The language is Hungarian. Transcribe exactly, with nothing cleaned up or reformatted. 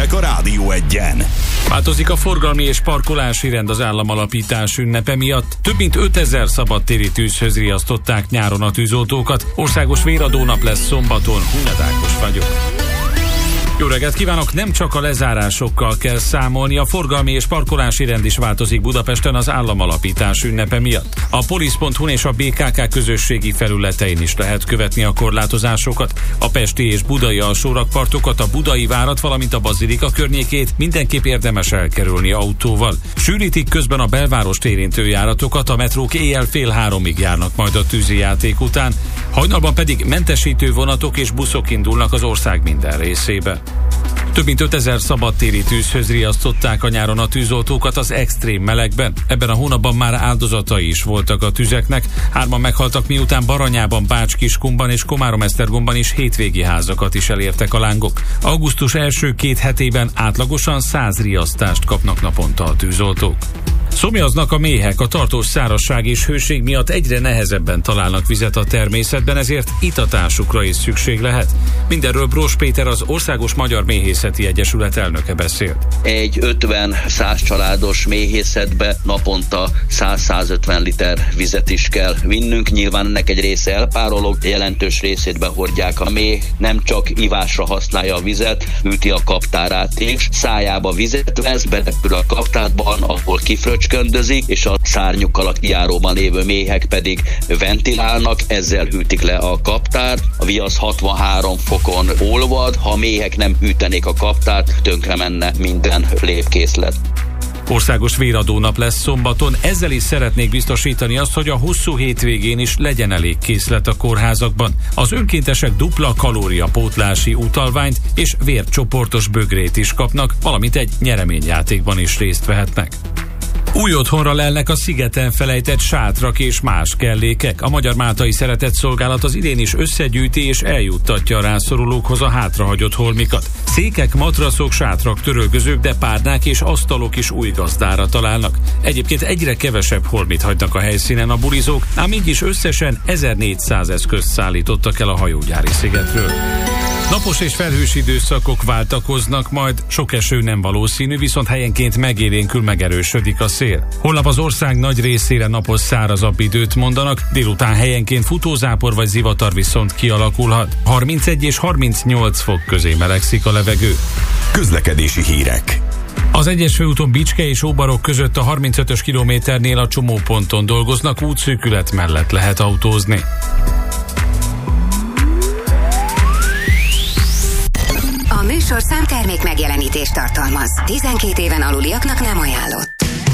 hírek a Rádió Egyen. Változik a forgalmi és parkolási rend az államalapítás ünnepe miatt. Több mint ötezer szabadtéri tűzhöz riasztották nyáron a tűzoltókat. Országos véradónap lesz szombaton. Hunyad Ákos vagyok. Jó reggelt kívánok! Nem csak a lezárásokkal kell számolni, a forgalmi és parkolási rend is változik Budapesten az államalapítás ünnepe miatt. A polisz pont hu és a bé ká ká közösségi felületein is lehet követni a korlátozásokat. A pesti és budai alsórakpartokat, a Budai várat, valamint a Bazilika környékét mindenképp érdemes elkerülni autóval. Sűrítik közben a belvárost érintő járatokat, a metrók éjjel fél háromig járnak majd a tűzi játék után, hajnalban pedig mentesítő vonatok és buszok indulnak az ország minden részébe. Több mint ötezer szabadtéri tűzhöz riasztották a nyáron a tűzoltókat az extrém melegben. Ebben a hónapban már áldozatai is voltak a tüzeknek. Hárman meghaltak, miután Baranyában, Bács-Kiskunban és Komárom-Esztergomban is hétvégi házakat is elértek a lángok. Augusztus első két hetében átlagosan száz riasztást kapnak naponta a tűzoltók. Szomjaznak a méhek, a tartós szárazság és hőség miatt egyre nehezebben találnak vizet a természetben, ezért itatásukra is szükség lehet. Mindenről Brós Péter, az Országos Magyar Méhészeti Egyesület elnöke beszélt. Egy ötven-száz családos méhészetbe naponta száz-százötven liter vizet is kell vinnünk. Nyilván ennek egy része elpárolog, jelentős részét behordják. A méh nem csak ivásra használja a vizet, üti a kaptárát is, szájába vizet vesz, berepül a kaptárban, ahol kifröcsköndözik, és a szárnyukkal a kijáróban lévő méhek pedig ventilálnak, ezzel hűtik le a kaptárt. A viasz hatvanhárom fokon olvad, ha a méhek nem hűtenék a kaptárt, tönkre menne minden lépkészlet. Országos véradónap lesz szombaton, ezzel is szeretnék biztosítani azt, hogy a hosszú hétvégén is legyen elég készlet a kórházakban. Az önkéntesek dupla kalóriapótlási utalványt és vércsoportos bögrét is kapnak, valamint egy nyereményjátékban is részt vehetnek. Új otthonra lelnek a szigeten felejtett sátrak és más kellékek. A Magyar Máltai Szeretetszolgálat az idén is összegyűjti és eljuttatja a rászorulókhoz a hátrahagyott holmikat. Székek, matraszok, sátrak, törölközők, de párnák és asztalok is új gazdára találnak. Egyébként egyre kevesebb holmit hagynak a helyszínen a bulizók, ám így is összesen ezernégyszáz eszközt szállítottak el a hajógyári szigetről. Napos és felhős időszakok váltakoznak, majd sok eső nem valószínű, viszont helyenként megélénkül, megerősödik a szél. Holnap az ország nagy részére napos, szárazabb időt mondanak, délután helyenként futózápor vagy zivatar viszont kialakulhat. harmincegy és harmincnyolc fok közé melegszik a levegő. Közlekedési hírek. Az egyes főúton Bicske és Óbarok között a harmincötös kilométernél a csomóponton dolgoznak, útszűkület mellett lehet autózni. A műsorszám termék megjelenítést tartalmaz. tizenkét éven aluliaknak nem ajánlott.